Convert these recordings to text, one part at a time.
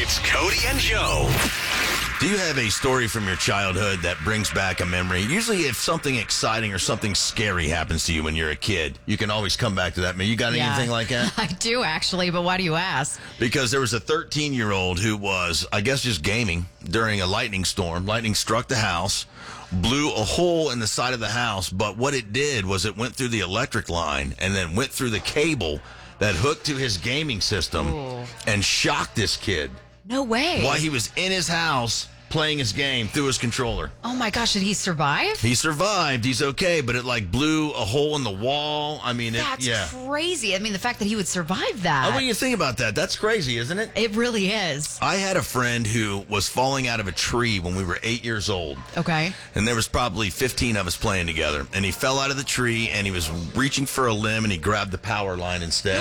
It's Cody and Joe. Do you have a story from your childhood that brings back a memory? Usually if something exciting or something scary happens to you when you're a kid, you can always come back to that. You got anything like that? I do, actually, but why do you ask? Because there was a 13-year-old who was, I guess, just gaming during a lightning storm. Lightning struck the house, blew a hole in the side of the house, but what it did was it went through the electric line and then went through the cable that hooked to his gaming system and shocked this kid. No way. While he was in his house playing his game through his controller. Oh, my gosh. Did he survive? He survived. He's okay, but it blew a hole in the wall. I mean, That's crazy. I mean, the fact that he would survive that. What do you think about that? That's crazy, isn't it? It really is. I had a friend who was falling out of a tree when we were 8 years old. Okay. And there was probably 15 of us playing together. And he fell out of the tree, and he was reaching for a limb, and he grabbed the power line instead.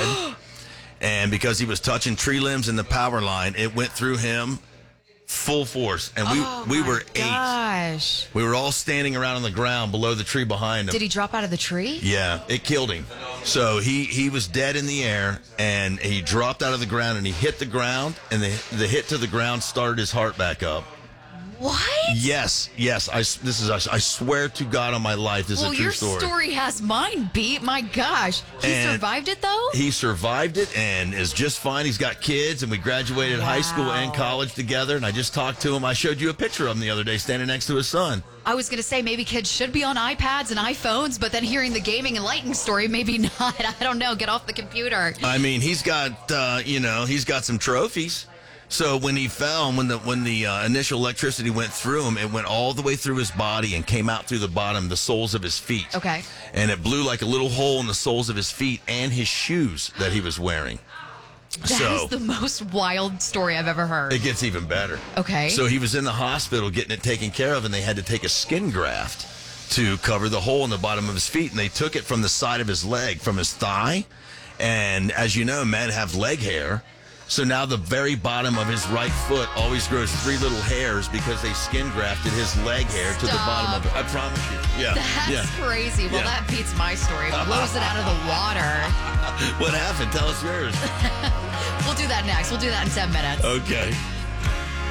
And because he was touching tree limbs and the power line, it went through him full force. And we were 8. Gosh. We were all standing around on the ground below the tree behind him. Did he drop out of the tree? Yeah, it killed him. So he was dead in the air, and he dropped out of the ground, and he hit the ground, and the hit to the ground started his heart back up. What? Yes. I swear to God on my life, this is a true story. Well, your story has mine beat. My gosh. He survived it, though? He survived it and is just fine. He's got kids, and we graduated high school and college together, and I just talked to him. I showed you a picture of him the other day standing next to his son. I was going to say maybe kids should be on iPads and iPhones, but then hearing the gaming and lightning story, maybe not. I don't know. Get off the computer. I mean, he's got, he's got some trophies. So when he fell, when the initial electricity went through him, it went all the way through his body and came out through the bottom, the soles of his feet. Okay. And it blew like a little hole in the soles of his feet and his shoes that he was wearing. That is the most wild story I've ever heard. It gets even better. Okay. So he was in the hospital getting it taken care of, and they had to take a skin graft to cover the hole in the bottom of his feet, and they took it from the side of his leg, from his thigh. And as you know, men have leg hair. So now the very bottom of his right foot always grows 3 little hairs because they skin grafted his leg hair to the bottom of it. I promise you. Yeah. That's crazy. Well, that beats my story. Blows it out of the water. What happened? Tell us yours. We'll do that next. We'll do that in 10 minutes. Okay.